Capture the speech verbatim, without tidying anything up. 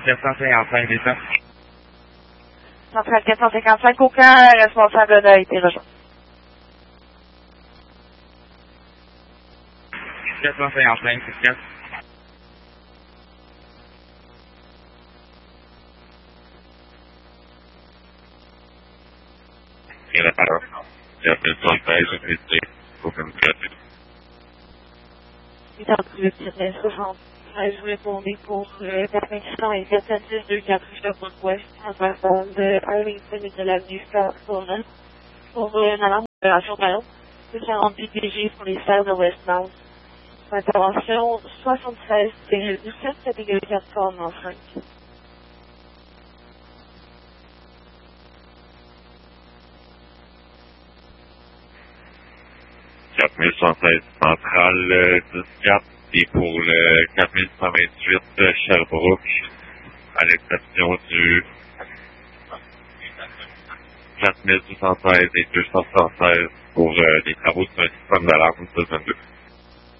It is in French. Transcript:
quatre cent cinquante-cinq, descend. Centrale quatre cent cinquante-cinq, aucun responsable n'a été rejoint. quatre cent cinquante-cinq, c'est quatre. Et la parole. quatre mille soixante-treize, effectué. Aucun négatif. huit heures dix-huit, soixante-treize, vous répondez pour le quatre mille six cent et sept sept six deux quatre Richard Ouest, en façon de Arlington et de l'avenue Scott-Fulton, pour une alarme d'opération ballon, deux cent quarante P P G pour les salles de Westmount. Intervention soixante-treize virgule dix-sept, catégorie quatre cent cinq. quatre mille soixante-treize centrale dix quatre et pour le quatre mille cent vingt-huit Sherbrooke, à l'exception du quatre mille soixante-treize et deux cent soixante-treize pour euh, les travaux sur un système d'alarme deux cent vingt-deux.